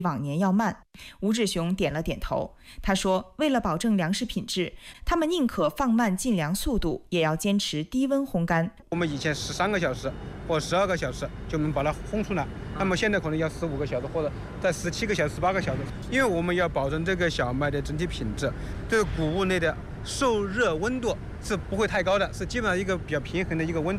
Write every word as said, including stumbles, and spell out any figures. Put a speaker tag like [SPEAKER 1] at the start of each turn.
[SPEAKER 1] 往年要慢。吴志雄点了点头，他说，为了保证粮食品质，他们宁可放慢进粮速度，也要坚持低温烘干。
[SPEAKER 2] 我们以前十三个小时或十二个小时就能把它烘出来，那么现在可能要十五个小时或者在十七个小时、十八个小时，因为我们要保证这个小麦的整体品质，这个谷物内的受热温度是不会太高的，是基本上一个比较平衡的一个温度。